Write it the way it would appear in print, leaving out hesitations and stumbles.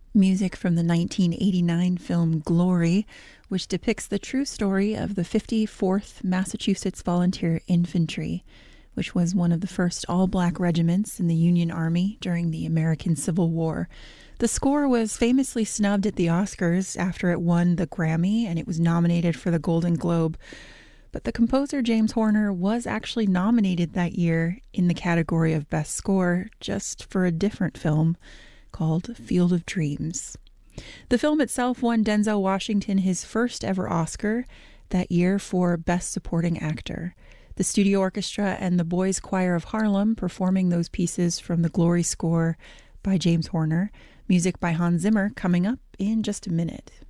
Music from the 1989 film Glory, which depicts the true story of the 54th Massachusetts Volunteer Infantry, which was one of the first all-black regiments in the Union Army during the American Civil War. The score was famously snubbed at the Oscars after it won the Grammy, and it was nominated for the Golden Globe. But the composer James Horner was actually nominated that year in the category of Best Score, just for a different film called Field of Dreams. The film itself won Denzel Washington his first ever Oscar that year for Best Supporting Actor. The Studio Orchestra and the Boys Choir of Harlem performing those pieces from the Glory score by James Horner. Music by Hans Zimmer coming up in just a minute.